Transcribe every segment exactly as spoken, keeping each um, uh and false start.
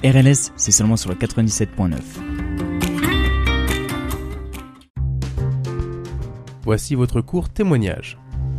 R L S, c'est seulement sur le quatre-vingt-dix-sept point neuf. Voici votre court témoignage.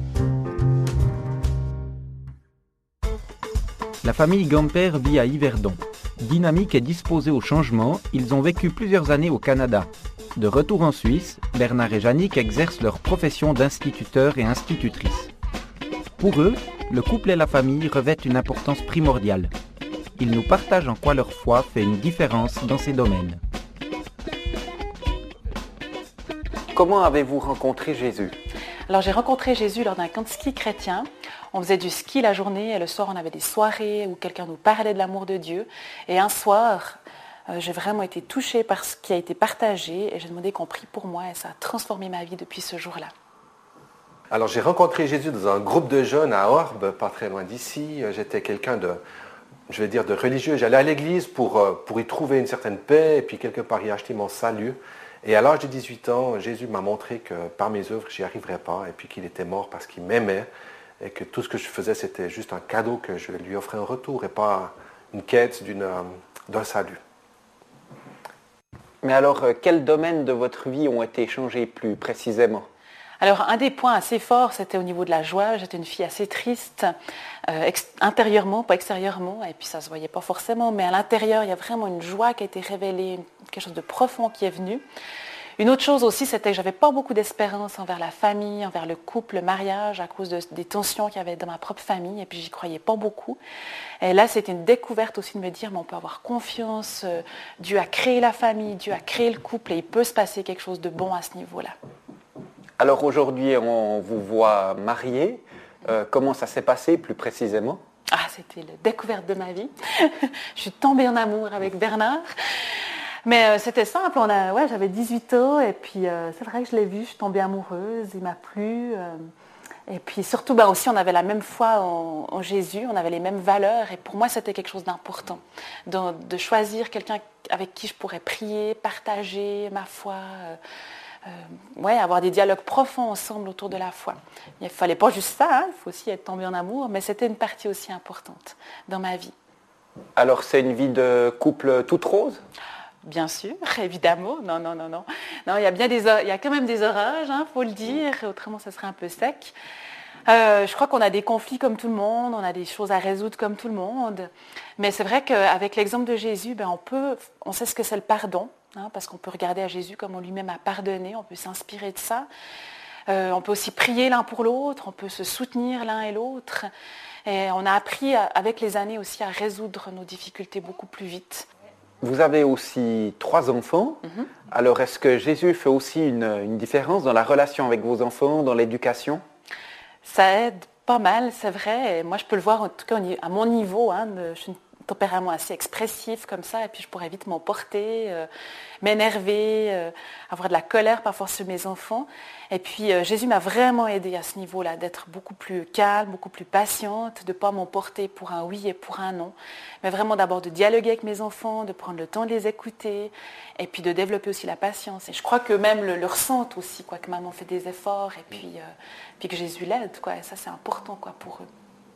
La famille Gamper vit à Yverdon. Dynamique et disposée au changement, ils ont vécu plusieurs années au Canada. De retour en Suisse, Bernard et Jannick exercent leur profession d'instituteurs et institutrices. Pour eux, le couple et la famille revêtent une importance primordiale. Ils nous partagent en quoi leur foi fait une différence dans ces domaines. Comment avez-vous rencontré Jésus ? Alors j'ai rencontré Jésus lors d'un camp de ski chrétien. On faisait du ski la journée et le soir on avait des soirées où quelqu'un nous parlait de l'amour de Dieu. Et un soir, euh, j'ai vraiment été touchée par ce qui a été partagé et j'ai demandé qu'on prie pour moi et ça a transformé ma vie depuis ce jour-là. Alors j'ai rencontré Jésus dans un groupe de jeunes à Orbe, pas très loin d'ici. J'étais quelqu'un de, je vais dire, de religieux. J'allais à l'église pour, pour y trouver une certaine paix et puis quelque part y acheter mon salut. Et à l'âge de dix-huit ans, Jésus m'a montré que par mes œuvres, j'y arriverais pas et puis qu'il était mort parce qu'il m'aimait et que tout ce que je faisais, c'était juste un cadeau que je lui offrais en retour et pas une quête d'une, d'un salut. Mais alors, quels domaines de votre vie ont été changés plus précisément ? Alors un des points assez forts, c'était au niveau de la joie. J'étais une fille assez triste, euh, ex- intérieurement, pas extérieurement, et puis ça se voyait pas forcément, mais à l'intérieur, il y a vraiment une joie qui a été révélée, une, quelque chose de profond qui est venu. Une autre chose aussi, c'était que j'avais pas beaucoup d'espérance envers la famille, envers le couple, le mariage, à cause de, des tensions qu'il y avait dans ma propre famille, et puis j'y croyais pas beaucoup. Et là, c'était une découverte aussi de me dire, mais on peut avoir confiance, euh, Dieu a créé la famille, Dieu a créé le couple, et il peut se passer quelque chose de bon à ce niveau-là. Alors aujourd'hui, on vous voit mariés. Euh, comment ça s'est passé plus précisément ? Ah, c'était la découverte de ma vie. Je suis tombée en amour avec Bernard. Mais euh, c'était simple. On a, ouais, j'avais dix-huit ans et puis euh, c'est vrai que je l'ai vu, je suis tombée amoureuse, il m'a plu. Euh, et puis surtout, ben, aussi, on avait la même foi en, en Jésus, on avait les mêmes valeurs. Et pour moi, c'était quelque chose d'important, de, de choisir quelqu'un avec qui je pourrais prier, partager ma foi. Euh, Euh, ouais, avoir des dialogues profonds ensemble autour de la foi. Il ne fallait pas juste ça, hein, il faut aussi être tombé en amour, mais c'était une partie aussi importante dans ma vie. Alors c'est une vie de couple toute rose ? Bien sûr, évidemment. Non, non, non, non. Non, il y a bien des, il y a quand même des orages, il hein, faut le dire, autrement ça serait un peu sec. Euh, je crois qu'on a des conflits comme tout le monde, on a des choses à résoudre comme tout le monde. Mais c'est vrai qu'avec l'exemple de Jésus, ben, on peut, on sait ce que c'est le pardon. Hein, parce qu'on peut regarder à Jésus comme on lui-même a pardonné, on peut s'inspirer de ça. Euh, on peut aussi prier l'un pour l'autre, on peut se soutenir l'un et l'autre. Et on a appris à, avec les années aussi à résoudre nos difficultés beaucoup plus vite. Vous avez aussi trois enfants. Mm-hmm. Alors est-ce que Jésus fait aussi une, une différence dans la relation avec vos enfants, dans l'éducation ? Ça aide pas mal, c'est vrai. Et moi, je peux le voir en tout cas à mon niveau. Hein, de, je suis une tempérament assez expressif comme ça, et puis je pourrais vite m'emporter, euh, m'énerver, euh, avoir de la colère parfois sur mes enfants. Et puis euh, Jésus m'a vraiment aidée à ce niveau-là, d'être beaucoup plus calme, beaucoup plus patiente, de ne pas m'emporter pour un oui et pour un non, mais vraiment d'abord de dialoguer avec mes enfants, de prendre le temps de les écouter, et puis de développer aussi la patience. Et je crois que même le, le ressentent aussi, quoi, que maman fait des efforts, et puis, euh, puis que Jésus l'aide, quoi, et ça c'est important, quoi, pour eux.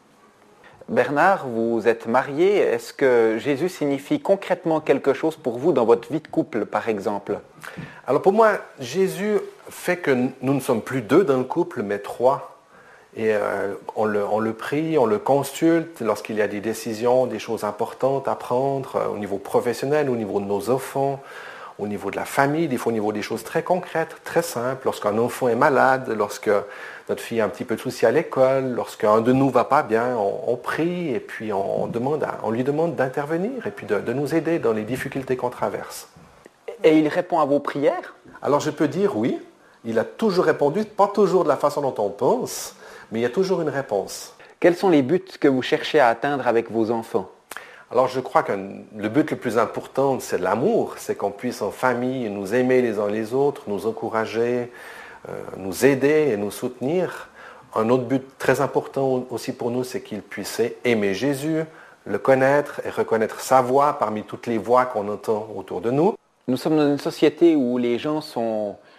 Bernard, vous êtes marié. Est-ce que Jésus signifie concrètement quelque chose pour vous dans votre vie de couple, par exemple ? Alors pour moi, Jésus fait que nous ne sommes plus deux dans le couple, mais trois. Et euh, on, le, on le prie, on le consulte lorsqu'il y a des décisions, des choses importantes à prendre euh, au niveau professionnel, au niveau de nos enfants, au niveau de la famille, des fois au niveau des choses très concrètes, très simples. Lorsqu'un enfant est malade, lorsque notre fille a un petit peu de soucis à l'école, lorsqu'un de nous ne va pas bien, on, on prie et puis on, on, demande à, on lui demande d'intervenir et puis de, de nous aider dans les difficultés qu'on traverse. Et il répond à vos prières ? Alors je peux dire oui, il a toujours répondu, pas toujours de la façon dont on pense, mais il y a toujours une réponse. Quels sont les buts que vous cherchez à atteindre avec vos enfants ? Alors je crois que le but le plus important, c'est l'amour, c'est qu'on puisse en famille nous aimer les uns les autres, nous encourager, euh, nous aider et nous soutenir. Un autre but très important aussi pour nous, c'est qu'ils puissent aimer Jésus, le connaître et reconnaître sa voix parmi toutes les voix qu'on entend autour de nous. Nous sommes dans une société où les gens sont